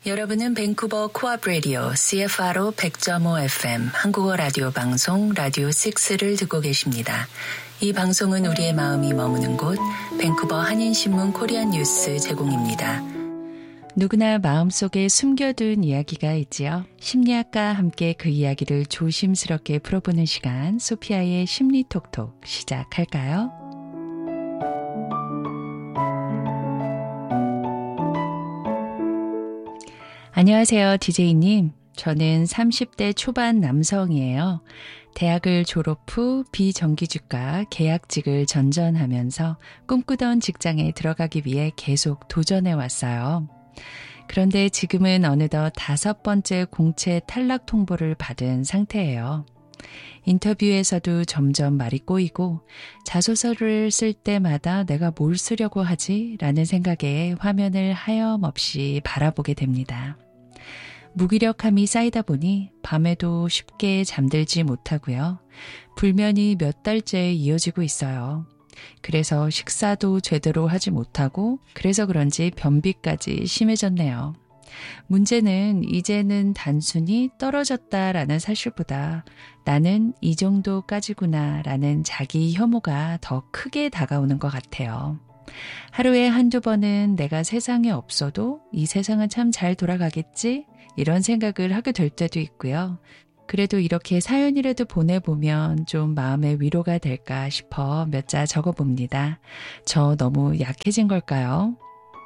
여러분은 밴쿠버 코앞 라디오 CFRO 100.5 FM 한국어 라디오 방송 라디오 6를 듣고 계십니다. 이 방송은 우리의 마음이 머무는 곳 밴쿠버 한인신문 코리안 뉴스 제공입니다. 누구나 마음속에 숨겨둔 이야기가 있지요. 심리학과 함께 그 이야기를 조심스럽게 풀어보는 시간 소피아의 심리톡톡 시작할까요? 안녕하세요, DJ님. 저는 30대 초반 남성이에요. 대학을 졸업 후 비정규직과 계약직을 전전하면서 꿈꾸던 직장에 들어가기 위해 계속 도전해 왔어요. 그런데 지금은 어느덧 5번째 공채 탈락 통보를 받은 상태예요. 인터뷰에서도 점점 말이 꼬이고 자소서를 쓸 때마다 내가 뭘 쓰려고 하지? 라는 생각에 화면을 하염없이 바라보게 됩니다. 무기력함이 쌓이다 보니 밤에도 쉽게 잠들지 못하고요. 불면이 몇 달째 이어지고 있어요. 그래서 식사도 제대로 하지 못하고 그래서 그런지 변비까지 심해졌네요. 문제는 이제는 단순히 떨어졌다라는 사실보다 나는 이 정도까지구나 라는 자기 혐오가 더 크게 다가오는 것 같아요. 하루에 한두 번은 내가 세상에 없어도 이 세상은 참 잘 돌아가겠지? 이런 생각을 하게 될 때도 있고요. 그래도 이렇게 사연이라도 보내보면 좀 마음의 위로가 될까 싶어 몇 자 적어봅니다. 저 너무 약해진 걸까요?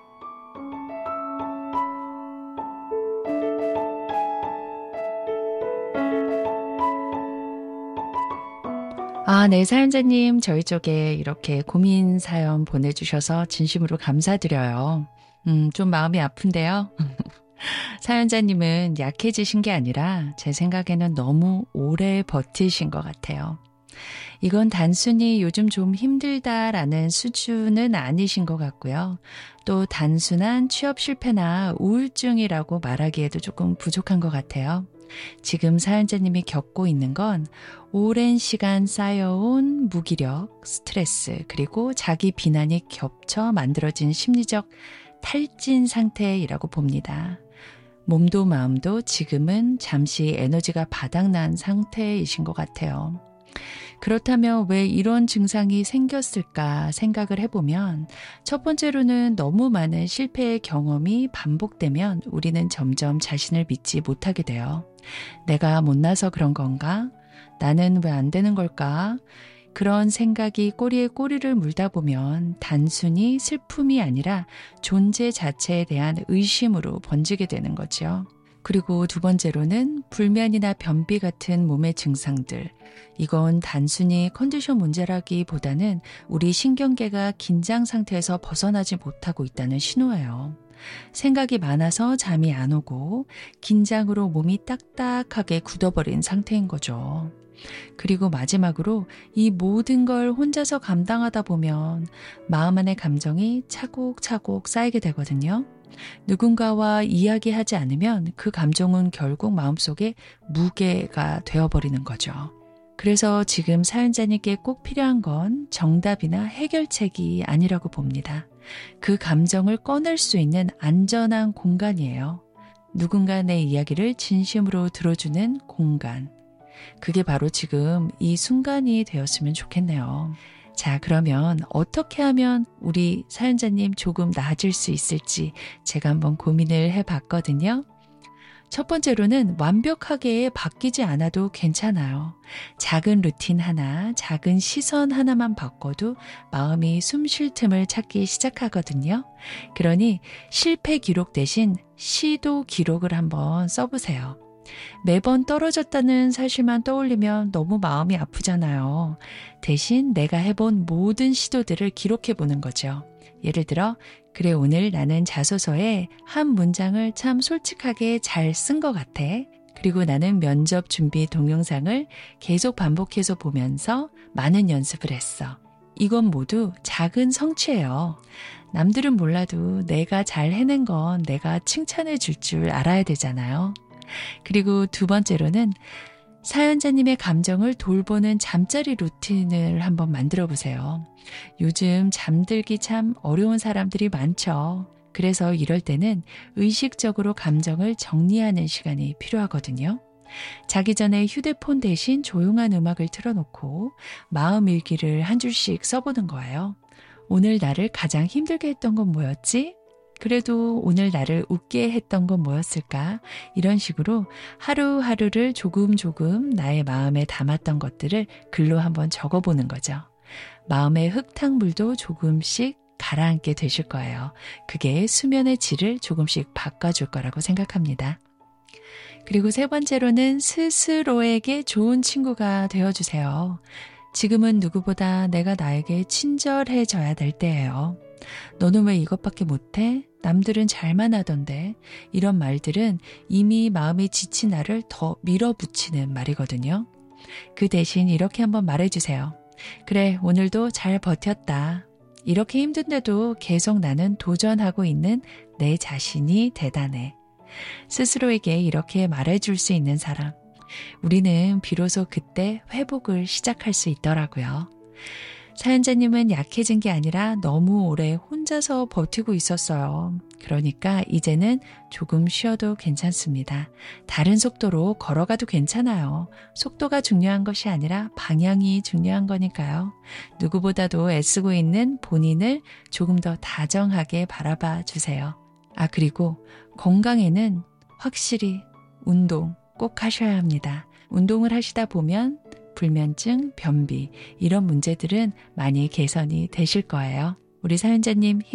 네, 사연자님, 저희 쪽에 이렇게 고민 사연 보내주셔서 진심으로 감사드려요. 좀 마음이 아픈데요. 사연자님은 약해지신 게 아니라 제 생각에는 너무 오래 버티신 것 같아요. 이건 단순히 요즘 좀 힘들다라는 수준은 아니신 것 같고요. 또 단순한 취업 실패나 우울증이라고 말하기에도 조금 부족한 것 같아요. 지금 사연자님이 겪고 있는 건 오랜 시간 쌓여온 무기력, 스트레스, 그리고 자기 비난이 겹쳐 만들어진 심리적 탈진 상태이라고 봅니다. 몸도 마음도 지금은 잠시 에너지가 바닥난 상태이신 것 같아요. 그렇다면 왜 이런 증상이 생겼을까 생각을 해보면 첫 번째로는 너무 많은 실패의 경험이 반복되면 우리는 점점 자신을 믿지 못하게 돼요. 내가 못나서 그런 건가? 나는 왜 안 되는 걸까? 그런 생각이 꼬리에 꼬리를 물다 보면 단순히 슬픔이 아니라 존재 자체에 대한 의심으로 번지게 되는 거죠. 그리고 두 번째로는 불면이나 변비 같은 몸의 증상들. 이건 단순히 컨디션 문제라기보다는 우리 신경계가 긴장 상태에서 벗어나지 못하고 있다는 신호예요. 생각이 많아서 잠이 안 오고 긴장으로 몸이 딱딱하게 굳어버린 상태인 거죠. 그리고 마지막으로 이 모든 걸 혼자서 감당하다 보면 마음 안의 감정이 차곡차곡 쌓이게 되거든요. 누군가와 이야기하지 않으면 그 감정은 결국 마음속에 무게가 되어버리는 거죠. 그래서 지금 사연자님께 꼭 필요한 건 정답이나 해결책이 아니라고 봅니다. 그 감정을 꺼낼 수 있는 안전한 공간이에요. 누군가 내 이야기를 진심으로 들어주는 공간. 그게 바로 지금 이 순간이 되었으면 좋겠네요. 자, 그러면 어떻게 하면 우리 사연자님 조금 나아질 수 있을지 제가 한번 고민을 해봤거든요. 첫 번째로는 완벽하게 바뀌지 않아도 괜찮아요. 작은 루틴 하나, 작은 시선 하나만 바꿔도 마음이 숨 쉴 틈을 찾기 시작하거든요. 그러니 실패 기록 대신 시도 기록을 한번 써보세요. 매번 떨어졌다는 사실만 떠올리면 너무 마음이 아프잖아요. 대신 내가 해본 모든 시도들을 기록해보는 거죠. 예를 들어, 그래 오늘 나는 자소서에 한 문장을 참 솔직하게 잘 쓴 것 같아. 그리고 나는 면접 준비 동영상을 계속 반복해서 보면서 많은 연습을 했어. 이건 모두 작은 성취예요. 남들은 몰라도 내가 잘 해낸 건 내가 칭찬해 줄 줄 알아야 되잖아요. 그리고 두 번째로는 사연자님의 감정을 돌보는 잠자리 루틴을 한번 만들어 보세요. 요즘 잠들기 참 어려운 사람들이 많죠. 그래서 이럴 때는 의식적으로 감정을 정리하는 시간이 필요하거든요. 자기 전에 휴대폰 대신 조용한 음악을 틀어놓고 마음 일기를 한 줄씩 써보는 거예요. 오늘 나를 가장 힘들게 했던 건 뭐였지? 그래도 오늘 나를 웃게 했던 건 뭐였을까? 이런 식으로 하루하루를 조금 나의 마음에 담았던 것들을 글로 한번 적어보는 거죠. 마음의 흙탕물도 조금씩 가라앉게 되실 거예요. 그게 수면의 질을 조금씩 바꿔줄 거라고 생각합니다. 그리고 세 번째로는 스스로에게 좋은 친구가 되어주세요. 지금은 누구보다 내가 나에게 친절해져야 될 때예요. 너는 왜 이것밖에 못해? 남들은 잘만 하던데. 이런 말들은 이미 마음이 지친 나를 더 밀어붙이는 말이거든요. 그 대신 이렇게 한번 말해주세요. 그래, 오늘도 잘 버텼다. 이렇게 힘든데도 계속 나는 도전하고 있는 내 자신이 대단해. 스스로에게 이렇게 말해줄 수 있는 사람. 우리는 비로소 그때 회복을 시작할 수 있더라고요. 사연자님은 약해진 게 아니라 너무 오래 혼자서 버티고 있었어요. 그러니까 이제는 조금 쉬어도 괜찮습니다. 다른 속도로 걸어가도 괜찮아요. 속도가 중요한 것이 아니라 방향이 중요한 거니까요. 누구보다도 애쓰고 있는 본인을 조금 더 다정하게 바라봐 주세요. 그리고 건강에는 확실히 운동 꼭 하셔야 합니다. 운동을 하시다 보면 불면증, 변비 이런 문제들은 많이 개선이 되실 거예요. 우리 사연자님